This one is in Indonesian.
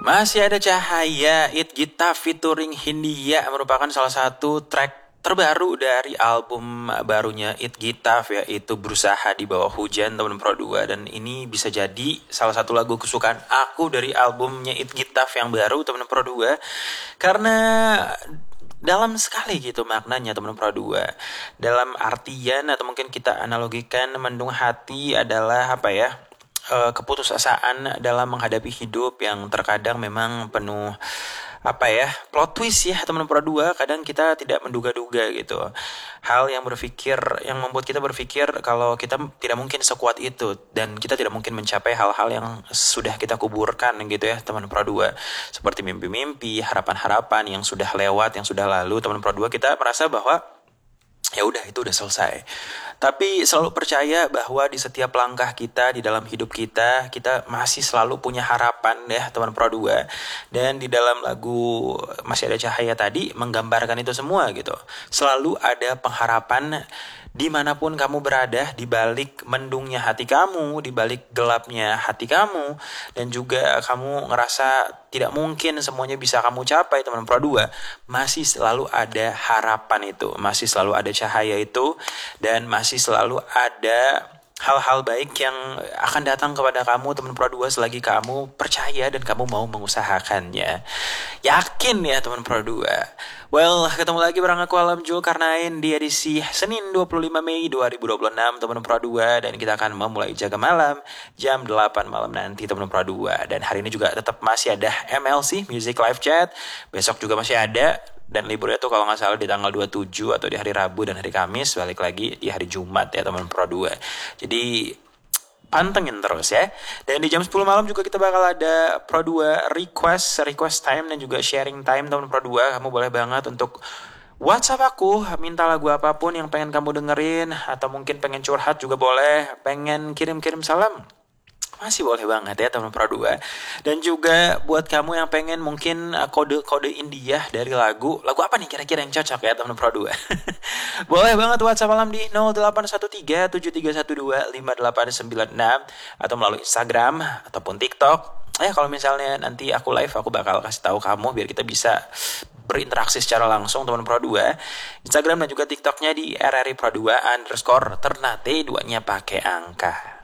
Masih ada cahaya, It Gita featuring Hindia merupakan salah satu track terbaru dari album barunya It Gita, yaitu Berusaha di Bawah Hujan teman Pro 2. Dan ini bisa jadi salah satu lagu kesukaan aku dari albumnya It Gita yang baru teman Pro 2, karena dalam sekali gitu maknanya teman Pro 2. Dalam artian atau mungkin kita analogikan, mendung hati adalah apa ya, keputusasaan dalam menghadapi hidup yang terkadang memang penuh apa ya, plot twist ya teman Pro 2. Kadang kita tidak menduga-duga gitu, hal yang membuat kita berpikir kalau kita tidak mungkin sekuat itu, dan kita tidak mungkin mencapai hal-hal yang sudah kita kuburkan gitu ya teman Pro 2, seperti mimpi-mimpi, harapan-harapan yang sudah lewat, yang sudah lalu teman Pro 2. Kita merasa bahwa ya udah, itu udah selesai. Tapi selalu percaya bahwa di setiap langkah kita di dalam hidup kita masih selalu punya harapan ya teman Pro 2. Dan di dalam lagu Masih Ada Cahaya tadi menggambarkan itu semua gitu. Selalu ada pengharapan dimanapun kamu berada, di balik mendungnya hati kamu, di balik gelapnya hati kamu, dan juga kamu ngerasa tidak mungkin semuanya bisa kamu capai teman Pro 2, masih selalu ada harapan itu, masih selalu ada cahaya itu, dan masih selalu ada hal-hal baik yang akan datang kepada kamu teman Pro 2 selagi kamu percaya dan kamu mau mengusahakannya. Yakin ya teman Pro 2. Well, ketemu lagi bareng aku Alam Zulkarnain di edisi Senin 25 Mei 2026 teman Pro 2, dan kita akan memulai jaga malam jam 8 malam nanti teman Pro 2. Dan hari ini juga tetap masih ada MLC Music Live Chat. Besok juga masih ada, dan liburnya tuh kalau nggak salah di tanggal 27 atau di hari Rabu dan hari Kamis, balik lagi di hari Jumat ya teman Pro 2. Jadi pantengin terus ya. Dan di jam 10 malam juga kita bakal ada Pro 2 request time dan juga sharing time teman Pro 2. Kamu boleh banget untuk WhatsApp aku, minta lagu apapun yang pengen kamu dengerin, atau mungkin pengen curhat juga boleh, pengen kirim-kirim salam masih boleh banget ya teman Pro 2. Dan juga buat kamu yang pengen mungkin kode-kode India dari lagu apa nih kira-kira yang cocok ya teman Pro 2. Boleh banget WhatsApp Alam di 0813-7312-5896 atau melalui Instagram ataupun TikTok. Kalau misalnya nanti aku live, aku bakal kasih tahu kamu biar kita bisa berinteraksi secara langsung teman Pro 2. Instagram dan juga TikToknya di RRI Pro 2 _ Ternate, 2-nya pakai angka.